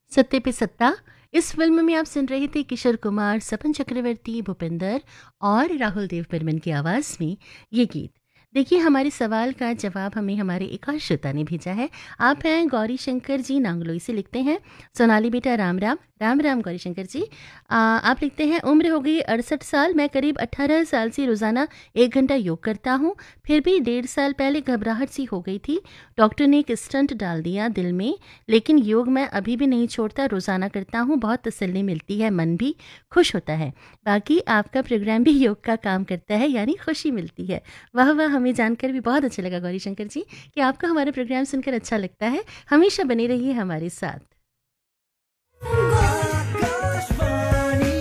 सत्ते पे सत्ता। इस फिल्म में आप सुन रहे थे किशोर कुमार, सपन चक्रवर्ती, भूपिंदर और राहुल देव बर्मन की आवाज़ में ये गीत। देखिए, हमारे सवाल का जवाब हमें हमारे एक और श्रोता ने भेजा है। आप हैं गौरी शंकर जी, नांगलोई से लिखते हैं। सोनाली बेटा राम राम। राम राम गौरी शंकर जी। आप लिखते हैं, उम्र हो गई 68 साल। मैं करीब 18 साल से रोज़ाना 1 घंटा योग करता हूँ। फिर भी 1.5 साल पहले घबराहट सी हो गई थी। डॉक्टर ने एक स्टंट डाल दिया दिल में, लेकिन योग मैं अभी भी नहीं छोड़ता, रोज़ाना करता हूँ। बहुत तसल्ली मिलती है, मन भी खुश होता है। बाकी आपका प्रोग्राम भी योग का काम करता है, यानी खुशी मिलती है। वाह वाह, हमें जानकर भी बहुत अच्छा लगा गौरी शंकर जी कि आपको हमारा प्रोग्राम सुनकर अच्छा लगता है। हमेशा बने रहिए हमारे साथ। आकाशवाणी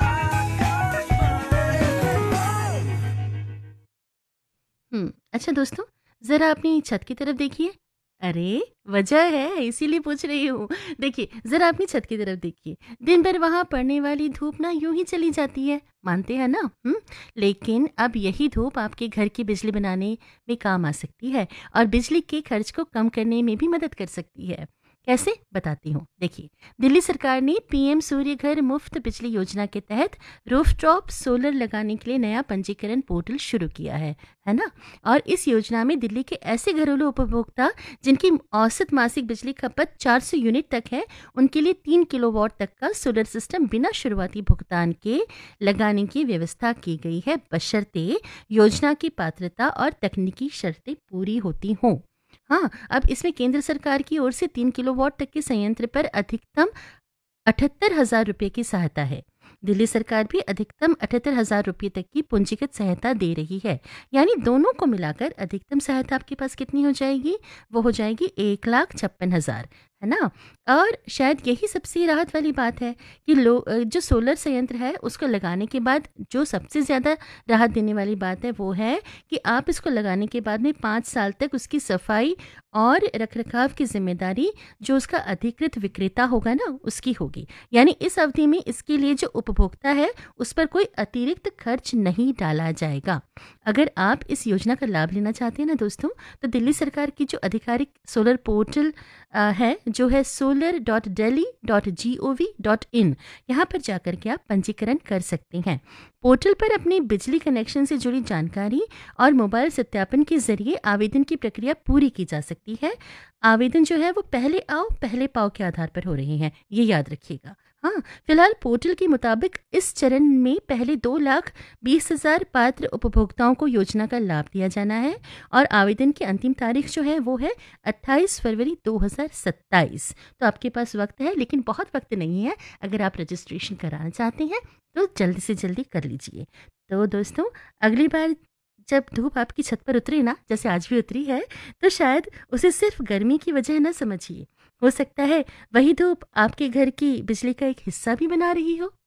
अच्छा दोस्तों, ज़रा अपनी छत की तरफ देखिए। अरे, वजह है इसीलिए पूछ रही हूँ। देखिए, ज़रा अपनी छत की तरफ देखिए। दिन भर वहाँ पड़ने वाली धूप ना यूं ही चली जाती है, मानते हैं ना? लेकिन अब यही धूप आपके घर की बिजली बनाने में काम आ सकती है और बिजली के खर्च को कम करने में भी मदद कर सकती है। कैसे, बताती हूँ। देखिए, दिल्ली सरकार ने पीएम सूर्य घर मुफ्त बिजली योजना के तहत रूफटॉप सोलर लगाने के लिए नया पंजीकरण पोर्टल शुरू किया है ना? और इस योजना में दिल्ली के ऐसे घरेलू उपभोक्ता जिनकी औसत मासिक बिजली खपत 400 यूनिट तक है, उनके लिए 3 किलोवाट तक का सोलर सिस्टम बिना शुरुआती भुगतान के लगाने की व्यवस्था की गई है, बशर्ते योजना की पात्रता और तकनीकी शर्तें पूरी होती हों। हाँ, अब इसमें केंद्र सरकार की ओर से 3 किलोवाट तक के संयंत्र पर अधिकतम 78,000 रुपये की सहायता है। दिल्ली सरकार भी अधिकतम 78,000 रुपये तक की पूंजीगत सहायता दे रही है। यानी दोनों को मिलाकर अधिकतम सहायता आपके पास कितनी हो जाएगी? वो हो जाएगी 1,56,000, है ना? और शायद यही सबसे राहत वाली बात है कि जो सोलर संयंत्र है उसको लगाने के बाद जो सबसे ज़्यादा राहत देने वाली बात है वो है कि आप इसको लगाने के बाद में 5 साल तक उसकी सफाई और रखरखाव की जिम्मेदारी जो उसका अधिकृत विक्रेता होगा ना, उसकी होगी। यानी इस अवधि में इसके लिए जो उपभोक्ता है उस पर कोई अतिरिक्त खर्च नहीं डाला जाएगा। अगर आप इस योजना का लाभ लेना चाहते हैं ना दोस्तों, तो दिल्ली सरकार की जो आधिकारिक सोलर पोर्टल है, जो है solar.delhi.gov.in, यहाँ पर जाकर के आप पंजीकरण कर सकते हैं। पोर्टल पर अपने बिजली कनेक्शन से जुड़ी जानकारी और मोबाइल सत्यापन के जरिए आवेदन की प्रक्रिया पूरी की जा सकती है। आवेदन जो है वो पहले आओ पहले पाओ के आधार पर हो रहे हैं, ये याद रखिएगा। हाँ, फिलहाल पोर्टल के मुताबिक इस चरण में पहले 2,20,000 पात्र उपभोक्ताओं को योजना का लाभ दिया जाना है और आवेदन की अंतिम तारीख जो है वो है 28 फरवरी 2027। तो आपके पास वक्त है, लेकिन बहुत वक्त नहीं है। अगर आप रजिस्ट्रेशन कराना चाहते हैं तो जल्दी से जल्दी कर लीजिए। तो दोस्तों, अगली बार जब धूप आपकी छत पर उतरे ना, जैसे आज भी उतरी है, तो शायद उसे सिर्फ गर्मी की वजह न समझिए। हो सकता है वही धूप आपके घर की बिजली का एक हिस्सा भी बना रही हो।